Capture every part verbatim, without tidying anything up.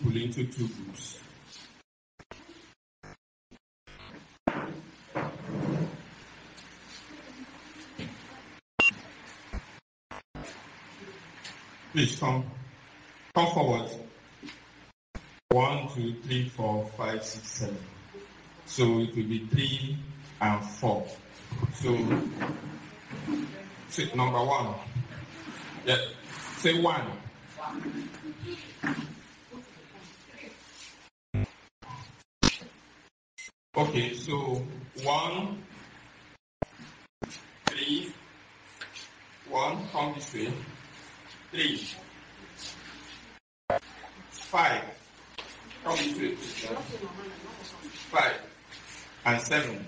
people into two groups. Please come. Come forward. One, two, three, four, five, six, seven. So it will be three and four. So, say number one. Yeah. Say one. Okay, so one, three, one, come this way. Three, five, come this way. Five and seven.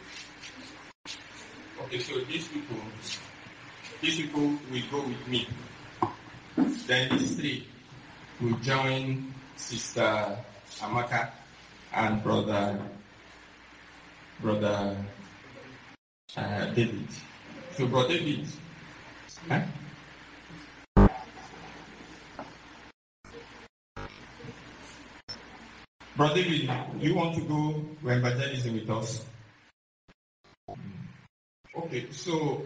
Okay, so these people, these people will go with me. Then these three will join Sister Amaka and brother, brother uh, David. So, brother David, huh? Brother David, you want to go to evangelism with us? Okay, so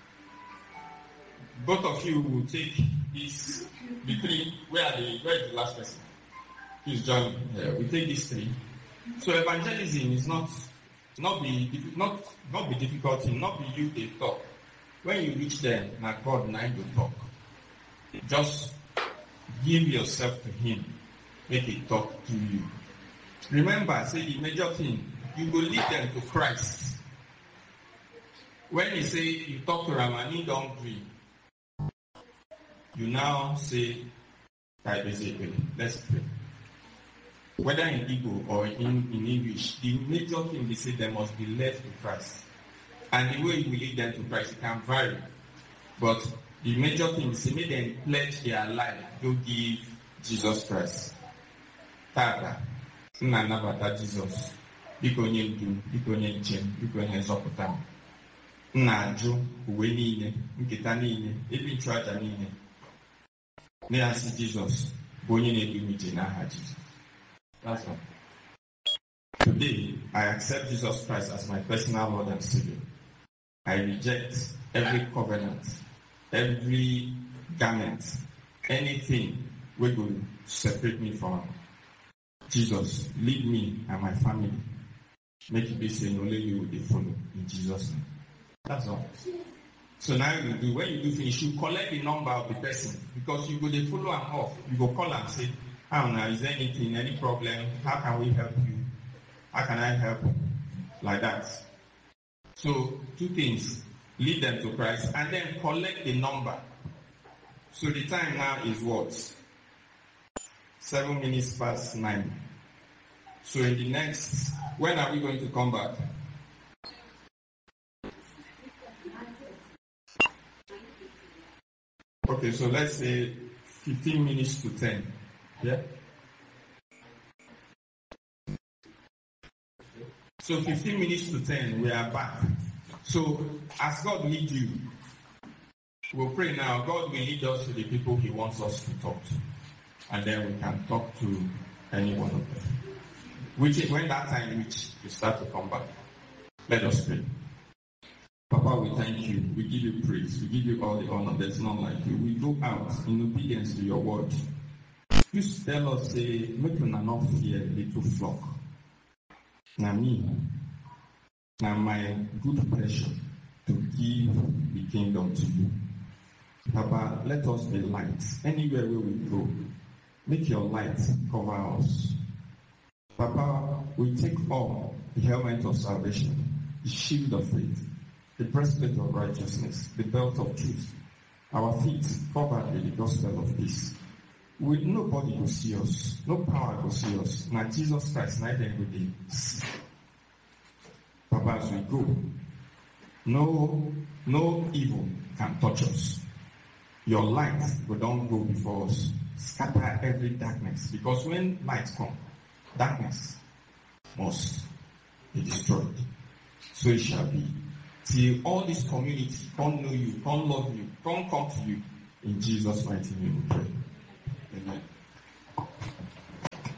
both of you will take this between. Where are the? Where is the last person? Please join. Uh, we take these three. So evangelism is not not be not not be difficult thing. Not be you they talk. When you reach there, now God now you talk. Just give yourself to Him. Make it talk to you. Remember, say the major thing, you will lead them to Christ. When you say you talk to Ramani, don't agree. You now say, let's pray. Whether in Igbo or in, in English, the major thing they say they must be led to Christ. And the way you will lead them to Christ, it can vary. But the major thing is make them pledge their life to give Jesus Christ. Tata. Nna nabata Jesus, biko onye ndu, biko onye nche, biko onye nzọpụta m. Nna ajụ uwe niile, nketa niile, ebe ịchụ aja niile. Na-asị Jesus bụ onye na-edu m ije n'aha Jesus. That's all. Today, I accept Jesus Christ as my personal Lord and Savior. I reject every covenant, every garment, anything which will separate me from Him. Jesus, lead me and my family. Make it be saying only you will follow in Jesus' name. That's all. So now you do, when you do finish, you collect the number of the person because you go they follow and off. You go call and say, I don't know, is there anything, any problem? How can we help you? How can I help you? Like that. So two things, lead them to Christ and then collect the number. So the time now is what? Seven minutes past nine. So in the next, when are we going to come back? Okay, so let's say fifteen minutes to ten. Yeah? So fifteen minutes to ten, we are back. So as God leads you, we'll pray now. God will lead us to the people He wants us to talk to. And then we can talk to any one of them. Which, when that time reaches, you start to come back. Let us pray. Papa, we thank you. We give you praise. We give you all the honor. There's none like you. We go out in obedience to your word. You tell us, say, make una not fear little flock. Now me, now my good pleasure to give the kingdom to you. Papa, let us be light. Anywhere where we go, make your light cover us. Papa, we take all the helmet of salvation, the shield of faith, the breastplate of righteousness, the belt of truth, our feet covered with the gospel of peace. With nobody will see us, no power will see us. Now Jesus Christ, neither will they see. Papa, as we go, no, no evil can touch us. Your light will not go before us. Scatter every darkness. Because when light comes, darkness must be destroyed. So it shall be. Till all this community come know you, come love you, come come to you. In Jesus' mighty name we pray. Amen.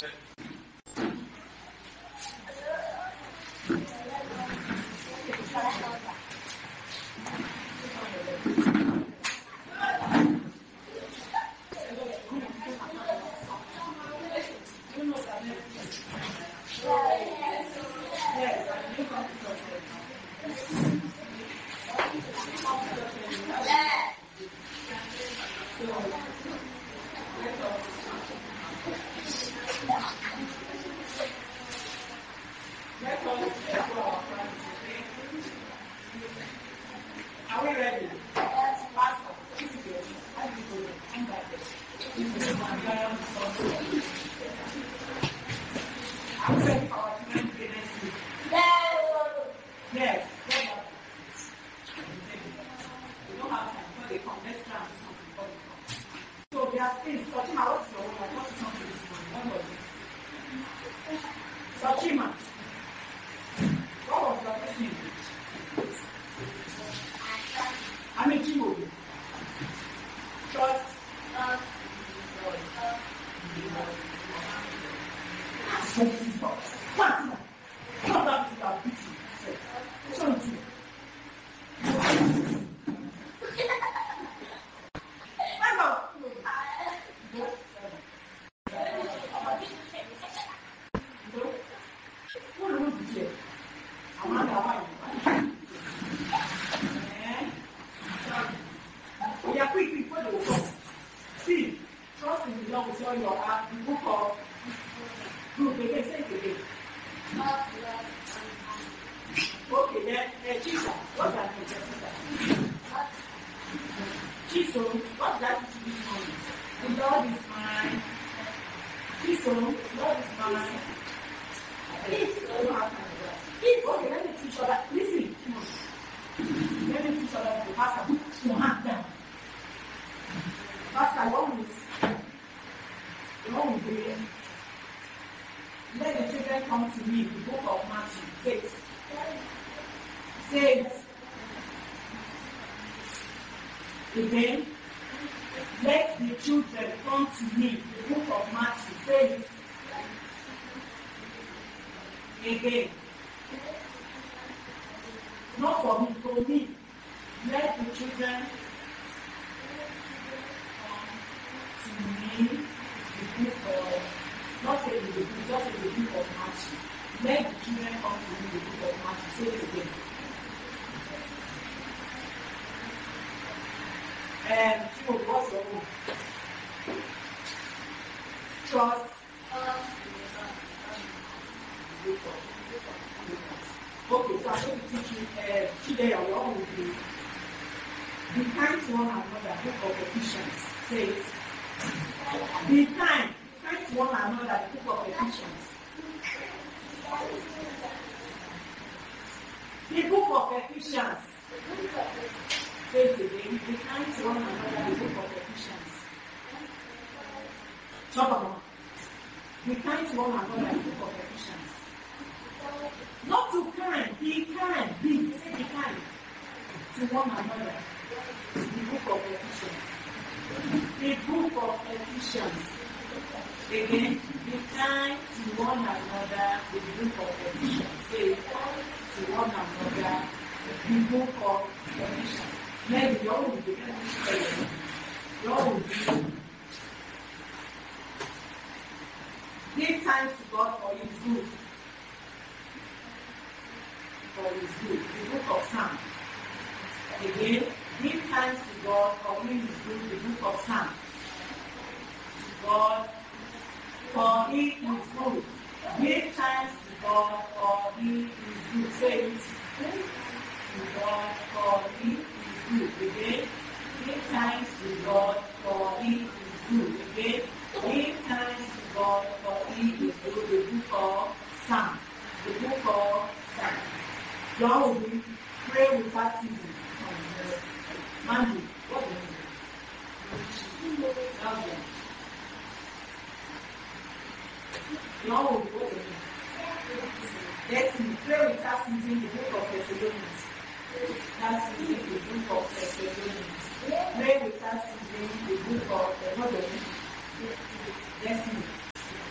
Pray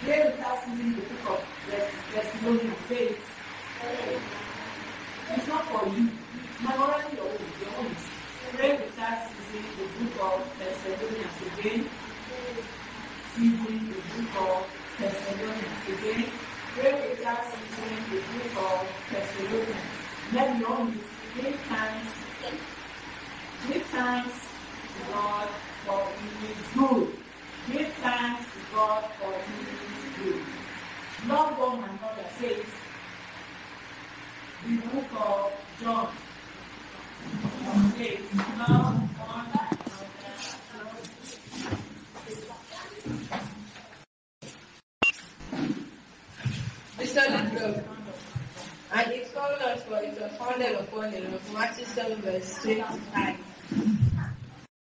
Pray without ceasing the book of Thessalonians says, it's not for you. Memorize your own, your own. Pray without ceasing the book of Thessalonians again. Ceasing the book of Thessalonians again. Pray without ceasing the book of Thessalonians. Let me know three times. Three times to God for He is good. Give thanks to God for He is good. Love one another says the book of John. Says love one another. The solid rock. And it called us for it was founded upon the rock. Matthew seven verse twenty-five.